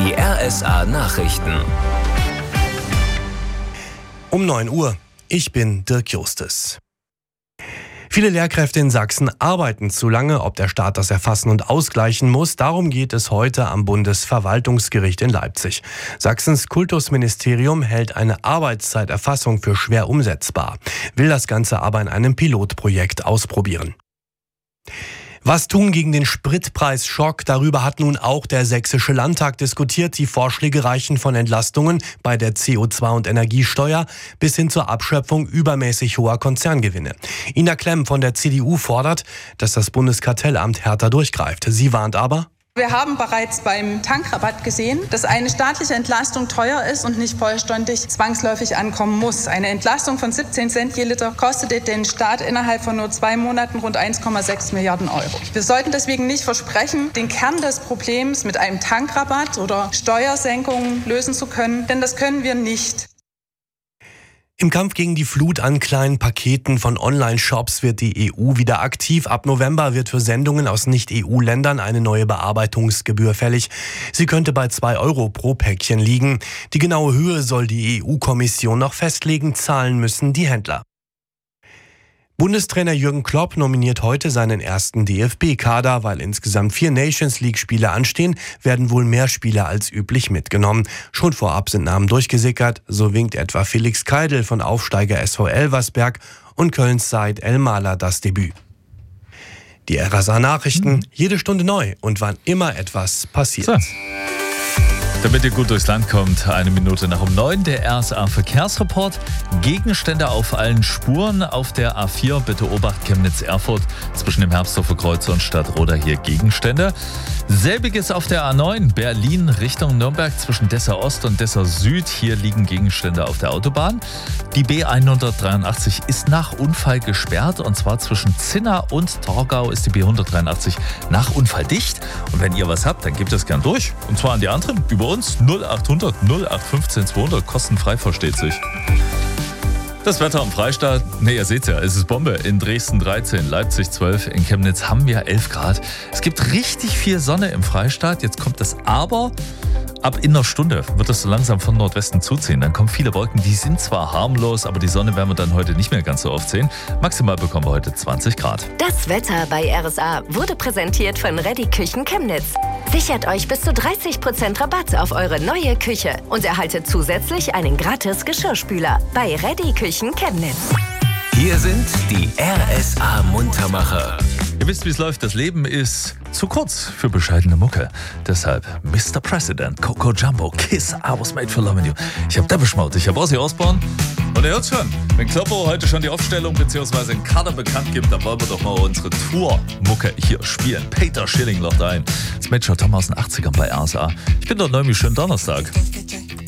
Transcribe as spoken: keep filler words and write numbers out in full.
Die R S A Nachrichten. Um neun Uhr. Ich bin Dirk Justes. Viele Lehrkräfte in Sachsen arbeiten zu lange. Ob der Staat das erfassen und ausgleichen muss, darum geht es heute am Bundesverwaltungsgericht in Leipzig. Sachsens Kultusministerium hält eine Arbeitszeiterfassung für schwer umsetzbar, will das Ganze aber in einem Pilotprojekt ausprobieren. Was tun gegen den Spritpreisschock? Darüber hat nun auch der Sächsische Landtag diskutiert. Die Vorschläge reichen von Entlastungen bei der C O zwei- und Energiesteuer bis hin zur Abschöpfung übermäßig hoher Konzerngewinne. Ina Klemm von der C D U fordert, dass das Bundeskartellamt härter durchgreift. Sie warnt aber: Wir haben bereits beim Tankrabatt gesehen, dass eine staatliche Entlastung teuer ist und nicht vollständig zwangsläufig ankommen muss. Eine Entlastung von siebzehn Cent je Liter kostete den Staat innerhalb von nur zwei Monaten rund eins Komma sechs Milliarden Euro. Wir sollten deswegen nicht versprechen, den Kern des Problems mit einem Tankrabatt oder Steuersenkungen lösen zu können, denn das können wir nicht. Im Kampf gegen die Flut an kleinen Paketen von Online-Shops wird die E U wieder aktiv. Ab November wird für Sendungen aus Nicht-E U-Ländern eine neue Bearbeitungsgebühr fällig. Sie könnte bei zwei Euro pro Päckchen liegen. Die genaue Höhe soll die E U-Kommission noch festlegen, zahlen müssen die Händler. Bundestrainer Jürgen Klopp nominiert heute seinen ersten D F B-Kader. Weil insgesamt vier Nations-League-Spiele anstehen, werden wohl mehr Spieler als üblich mitgenommen. Schon vorab sind Namen durchgesickert. So winkt etwa Felix Keidel von Aufsteiger S V Elversberg und Kölns Said El-Maler das Debüt. Die R S A-Nachrichten, jede Stunde neu und wann immer etwas passiert. So. Damit ihr gut durchs Land kommt, eine Minute nach um neun, der R S A-Verkehrsreport. Gegenstände auf allen Spuren auf der A vier. Bitte Obacht, Chemnitz-Erfurt zwischen dem Herbsthofer Kreuz und Stadtroda hier Gegenstände. Selbiges auf der A neun, Berlin Richtung Nürnberg zwischen Dessau Ost und Dessau Süd. Hier liegen Gegenstände auf der Autobahn. Die B hundertdreiundachtzig ist nach Unfall gesperrt und zwar zwischen Zinna und Torgau ist die B hundertdreiundachtzig nach Unfall dicht. Und wenn ihr was habt, dann gebt es gern durch. Und zwar an die anderen über uns null achthundert null acht fünfzehn zweihundert, kostenfrei, versteht sich. Das Wetter am Freistaat, ne, ihr seht's ja, es ist Bombe. In Dresden dreizehn, Leipzig zwölf, in Chemnitz haben wir elf Grad. Es gibt richtig viel Sonne im Freistaat. Jetzt kommt das Aber. Ab in einer Stunde wird es so langsam von Nordwesten zuziehen. Dann kommen viele Wolken, die sind zwar harmlos, aber die Sonne werden wir dann heute nicht mehr ganz so oft sehen. Maximal bekommen wir heute zwanzig Grad. Das Wetter bei R S A wurde präsentiert von Reddy Küchen Chemnitz. Sichert euch bis zu dreißig Prozent Rabatt auf eure neue Küche und erhaltet zusätzlich einen gratis Geschirrspüler bei Reddy Küchen Chemnitz. Hier sind die R S A-Muntermacher. Ihr wisst, wie es läuft. Das Leben ist zu kurz für bescheidene Mucke. Deshalb Mister President, Coco Jumbo, Kiss, I was made for loving you. Ich hab Depeche Mode, ich hab Ozzy Osbourne. Und ihr hört's schon, wenn Kloppo heute schon die Aufstellung bzw. einen Kader bekannt gibt, dann wollen wir doch mal unsere Tour-Mucke hier spielen. Peter Schilling lockt ein. Das Match Tom aus den achtzigern bei R S A. Ich bin dort neu, wie schönen Donnerstag.